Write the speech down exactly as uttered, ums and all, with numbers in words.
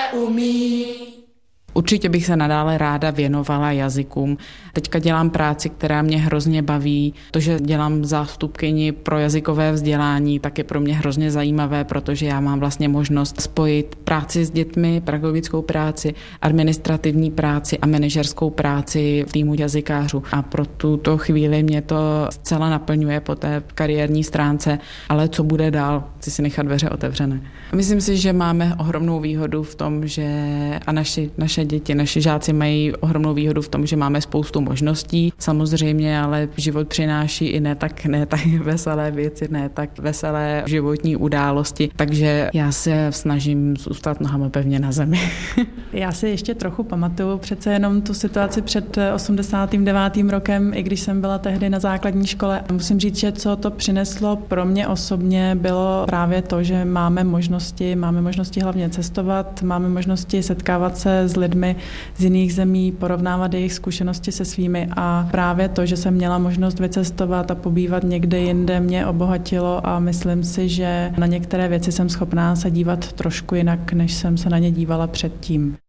umí. Určitě bych se nadále ráda věnovala jazykům. Teďka dělám práci, která mě hrozně baví. To, že dělám zástupkyni pro jazykové vzdělání, tak je pro mě hrozně zajímavé, protože já mám vlastně možnost spojit práci s dětmi, pedagogickou práci, administrativní práci a manažerskou práci v týmu jazykářů. A pro tuto chvíli mě to zcela naplňuje po té kariérní stránce, ale co bude dál, chci si nechat dveře otevřené. Myslím si, že máme ohromnou výhodu v tom, že a naši, naše děti, naši žáci mají ohromnou výhodu v tom, že máme spoustu možností. Samozřejmě, ale život přináší i ne tak, ne tak veselé věci, ne tak veselé životní události, takže já se snažím zůstat nohama pevně na zemi. Já si ještě trochu pamatuju přece jenom tu situaci před osmdesátým devátým rokem, i když jsem byla tehdy na základní škole. Musím říct, že co to přineslo pro mě osobně, bylo právě to, že máme možnosti, máme možnosti hlavně cestovat, máme možnosti setkávat se s lidmi z jiných zemí, porovnávat jejich zkušenosti se svými a právě to, že jsem měla možnost vycestovat a pobývat někde jinde, mě obohatilo a myslím si, že na některé věci jsem schopná se dívat trošku jinak, než jsem se na ně dívala předtím.